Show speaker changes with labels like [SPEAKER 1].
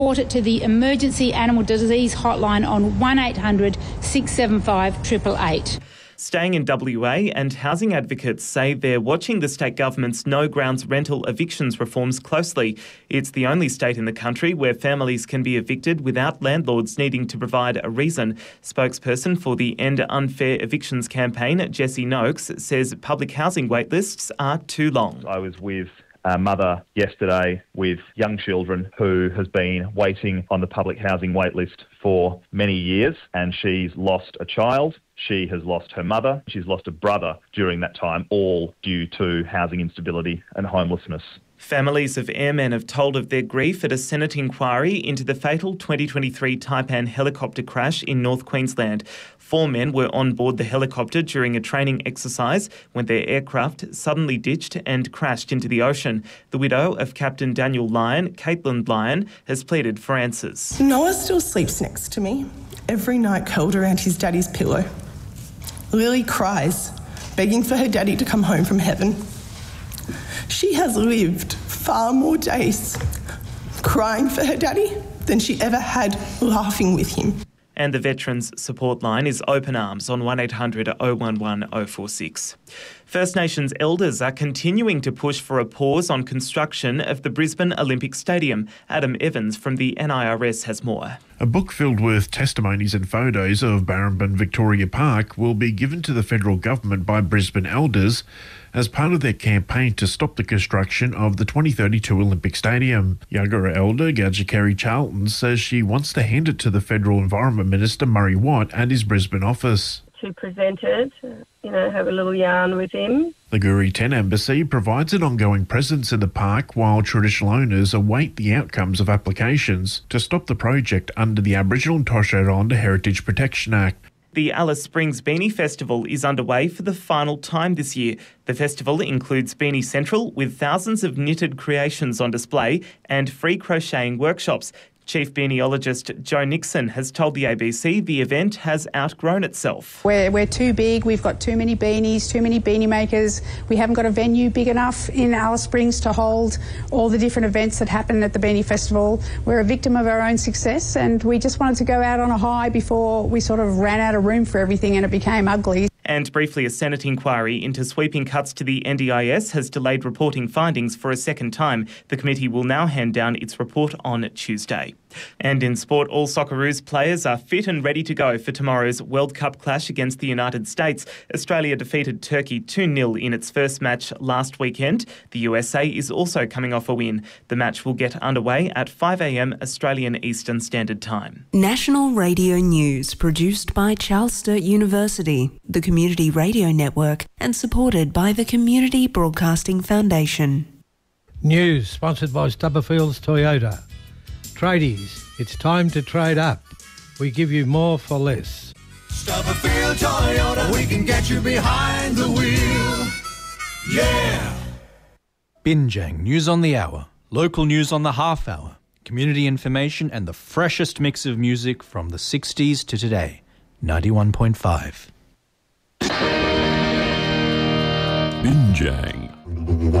[SPEAKER 1] Report it to the Emergency Animal Disease Hotline on 1800 675 888.
[SPEAKER 2] Staying in WA, and housing advocates say they're watching the state government's no-grounds rental evictions reforms closely. It's the only state in the country where families can be evicted without landlords needing to provide a reason. Spokesperson for the End Unfair Evictions campaign, Jessie Noakes, says public housing waitlists are too long.
[SPEAKER 3] I was with a mother yesterday with young children who has been waiting on the public housing waitlist for many years, and she's lost a child. She has lost her mother. She's lost a brother during that time, all due to housing instability and homelessness.
[SPEAKER 2] Families of airmen have told of their grief at a Senate inquiry into the fatal 2023 Taipan helicopter crash in North Queensland. 4 men were on board the helicopter during a training exercise when their aircraft suddenly ditched and crashed into the ocean. The widow of Captain Daniel Lyon, Caitlin Lyon, has pleaded for answers.
[SPEAKER 4] Noah still sleeps next to me, every night curled around his daddy's pillow. Lily cries, begging for her daddy to come home from heaven. She has lived far more days crying for her daddy than she ever had laughing with him.
[SPEAKER 2] And the Veterans Support Line is open arms on 1800 011 046. First Nations elders are continuing to push for a pause on construction of the Brisbane Olympic Stadium. Adam Evans from the NIRS has more.
[SPEAKER 5] A book filled with testimonies and photos of Barrambin Victoria Park will be given to the federal government by Brisbane elders as part of their campaign to stop the construction of the 2032 Olympic Stadium. Yagara elder Gadja Kerry Charlton says she wants to hand it to the Federal Environment Minister Murray Watt at his Brisbane office.
[SPEAKER 6] To present it, have a little yarn with him.
[SPEAKER 5] The Guri 10 Embassy provides an ongoing presence in the park while traditional owners await the outcomes of applications to stop the project under the Aboriginal and Torres Strait Islander Heritage Protection Act.
[SPEAKER 2] The Alice Springs Beanie Festival is underway for the final time this year. The festival includes Beanie Central with thousands of knitted creations on display and free crocheting workshops. Chief beaniologist Joe Nixon has told the ABC the event has outgrown itself.
[SPEAKER 1] We're too big, we've got too many beanies, too many beanie makers. We haven't got a venue big enough in Alice Springs to hold all the different events that happen at the Beanie Festival. We're a victim of our own success, and we just wanted to go out on a high before we sort of ran out of room for everything and it became ugly.
[SPEAKER 2] And briefly, a Senate inquiry into sweeping cuts to the NDIS has delayed reporting findings for a second time. The committee will now hand down its report on Tuesday. And in sport, all Socceroos players are fit and ready to go for tomorrow's World Cup clash against the United States. Australia defeated Turkey 2-0 in its first match last weekend. The USA is also coming off a win. The match will get underway at 5 a.m. Australian Eastern Standard Time.
[SPEAKER 7] National Radio News, produced by Charles Sturt University, the Community Radio Network, and supported by the Community Broadcasting Foundation.
[SPEAKER 8] News sponsored by Stubberfields Toyota. Tradies, it's time to trade up. We give you more for less.
[SPEAKER 9] Stubberfield Toyota, we can get you behind the wheel. Yeah!
[SPEAKER 10] Binjang News on the Hour, local news on the half hour, community information and the freshest mix of music from the 60s to today. 91.5.
[SPEAKER 11] Binjang.